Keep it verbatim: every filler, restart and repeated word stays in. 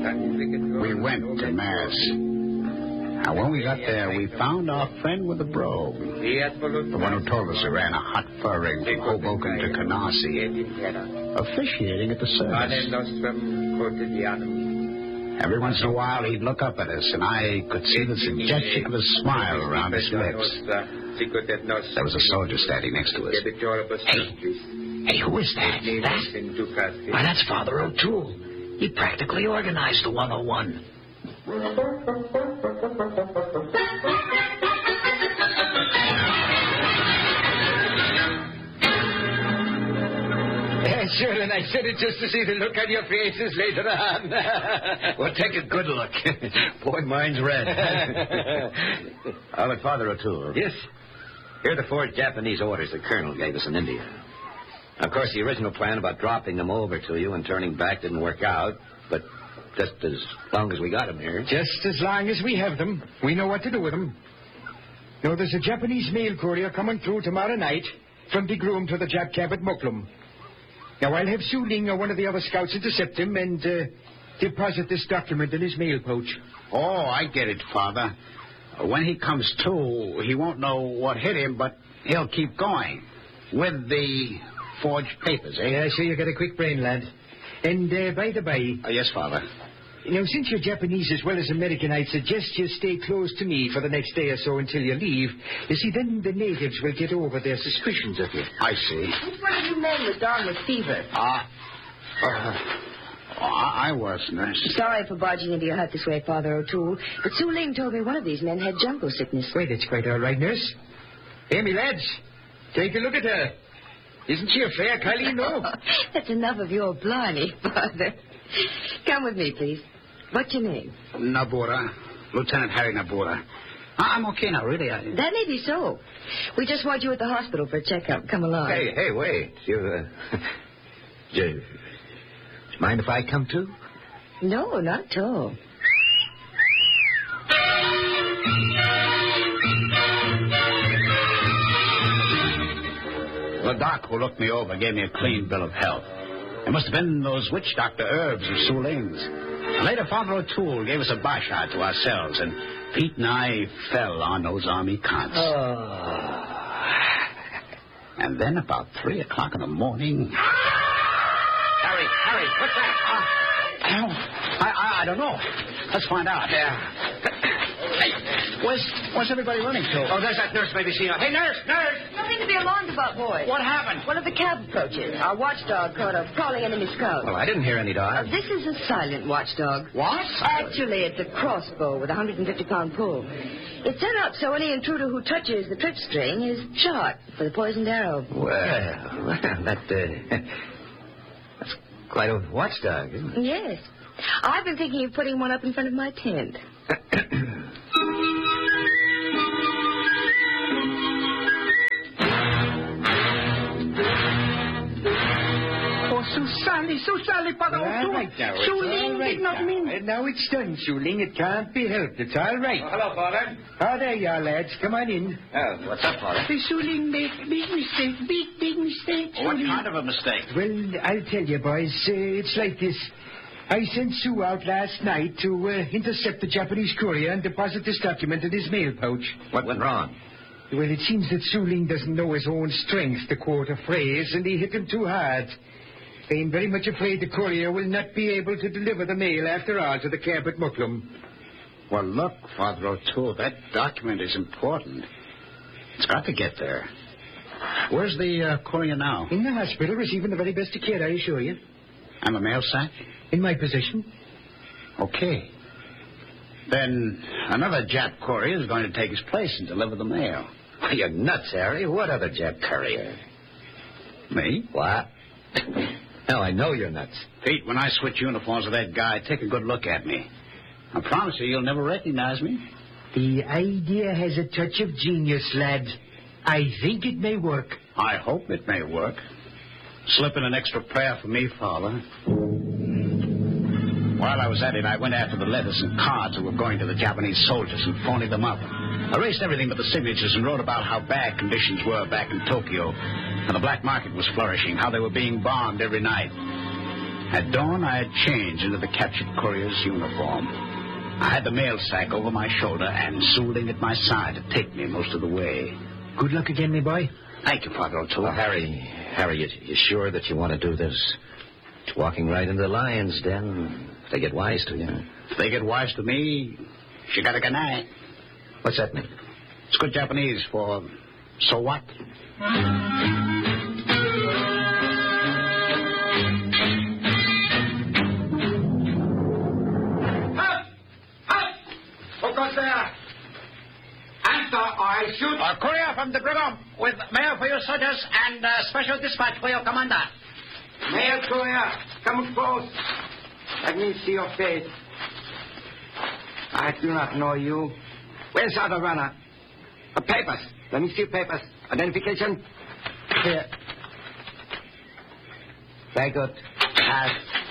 We went to Mass. Now, when we got there, we found our friend with the brogue. The one who told us he ran a hot fur ring from Hoboken to Canarsie, officiating at the service. Every once in a while, he'd look up at us, and I could see the suggestion of a smile around his lips. There was a soldier standing next to us. Hey, hey, who is that? That? Why, that's Father O'Toole. He practically organized the one oh one. Sure, and I said it just to see the look on your faces later on. Well, take a good look. Boy, mine's red. Oh, but Father O'Toole. Yes? Here are the four Japanese orders the Colonel gave us in India. Of course, the original plan about dropping them over to you and turning back didn't work out, but just as long as we got them here. Just as long as we have them, we know what to do with them. Now, there's a Japanese mail courier coming through tomorrow night from the Groom to the Jap camp at Muklum. Now, I'll have Su Ling or one of the other scouts intercept him and uh, deposit this document in his mail pouch. Oh, I get it, Father. When he comes to, he won't know what hit him, but he'll keep going with the forged papers, eh? Yeah, so you got a quick brain, lad. And uh, by the by... Uh, yes, Father. Now, since you're Japanese as well as American, I'd suggest you stay close to me for the next day or so until you leave. You see, then the natives will get over their suspicions of you. I see. Which one of you men was down with fever? Ah. Uh, uh, I was, nurse. Sorry for barging into your hut this way, Father O'Toole, but Su Ling told me one of these men had jungle sickness. Wait, it's quite all right, nurse. Hey, me lads, take a look at her. Isn't she a fair Colleen, no? That's enough of your blarney, Father. Come with me, please. What's your name? Nabura. Lieutenant Harry Nabura. I'm okay now, really. I... That may be so. We just want you at the hospital for a checkup. Come along. Hey, hey, wait. You, uh... do you mind if I come too? No, not at all. The doc who looked me over gave me a clean bill of health. It must have been those witch doctor herbs of Su Ling's. Later, Father O'Toole gave us a basha to ourselves, and Pete and I fell on those army cots. Oh. And then about three o'clock in the morning... Harry, Harry, what's that? Uh, I don't know. I, I, I don't know. Let's find out. Yeah. Hey, where's, where's everybody running to? Oh, there's that nurse maybe seeing her. Hey, nurse, nurse! Nothing to be alarmed about, boys. What happened? One of the cab approaches. Our watchdog caught a crawling enemy scout. Well, I didn't hear any Uh, dogs. this is a silent watchdog. What? Actually, it's a crossbow with a one hundred fifty pound pull. It's set up so any intruder who touches the trip string is shot for the poisoned arrow. Well, well that, uh, that's quite a watchdog, isn't it? Yes. I've been thinking of putting one up in front of my tent. So Sally, so Sally, Father O'Toole. All right now. Su Ling did not now. mean... And now it's done, Su Ling. It can't be helped. It's all right. Oh, hello, Father. Oh, there you are, lads. Come on in. Oh, what's up, Father? The Su Ling made a big mistake. Big, big mistake. What kind of a mistake? Well, I'll tell you, boys. Uh, it's like this. I sent Sue out last night to uh, intercept the Japanese courier and deposit this document in his mail pouch. What went wrong? Well, it seems that Su Ling doesn't know his own strength, to quote a phrase, and he hit him too hard. I'm very much afraid the courier will not be able to deliver the mail after all to the camp at Muklum. Well, look, Father O'Toole, that document is important. It's got to get there. Where's the uh, courier now? In the hospital, receiving the very best of care, I assure you. And the mail sack? In my possession. Okay. Then another Jap courier is going to take his place and deliver the mail. Well, you're nuts, Harry. What other Jap courier? Me? What? Hell, I know you're nuts. Pete, when I switch uniforms with that guy, take a good look at me. I promise you, you'll never recognize me. The idea has a touch of genius, lad. I think it may work. I hope it may work. Slip in an extra prayer for me, Father. While I was at it, I went after the letters and cards that were going to the Japanese soldiers and phoned them up. I erased everything but the signatures and wrote about how bad conditions were back in Tokyo, how the black market was flourishing, how they were being bombed every night. At dawn, I had changed into the captured courier's uniform. I had the mail sack over my shoulder and Sewling at my side to take me most of the way. Good luck again, me boy. Thank you, Father O'Toole. Well, Harry, Harry, you, you sure that you want to do this? It's walking right into the lion's den. If they get wise to you. If they get wise to me, she got a ganai. What's that mean? It's good Japanese for so what? I shoot. A courier from the Brigham with mail for your soldiers and uh, special dispatch for your commander. Mail courier, come close. Let me see your face. I do not know you. Where's the other runner? Uh, papers. Let me see your papers. Identification. Here. Very good. Pass.